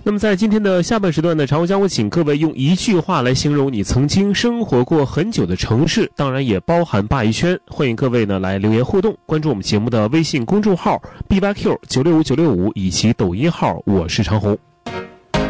那么在今天的下半时段呢，常红将会请各位用一句话来形容你曾经生活过很久的城市，当然也包含鲅鱼圈。欢迎各位呢来留言互动，关注我们节目的微信公众号 BYQ965 965以及抖音号我是常红。